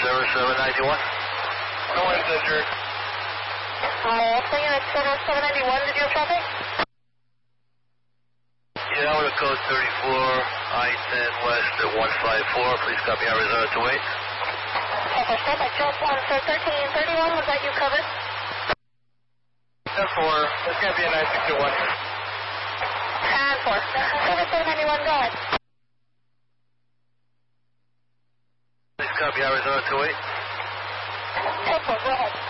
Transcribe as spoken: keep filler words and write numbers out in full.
Center seven ninety-one. No one's injured. Uh, Slinger at Center seven ninety-one, did you have traffic? Yeah, I would have code thirty-four, I ten West at one five four. Please copy Arizona two eight. Okay, step by Joe one, sir, thirteen thirty-one, was that you covered? ten four, that's going to be a nine six two one. ten four. Center seven ninety-one, go ahead. Please copy Arizona two eight. ten four, go ahead.